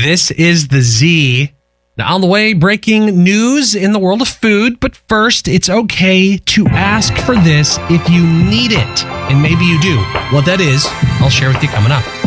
This is the Z. Now, on the way, breaking news in the world of food. But first, it's okay to ask for this if you need it. And maybe you do. What that is, I'll share with you coming up.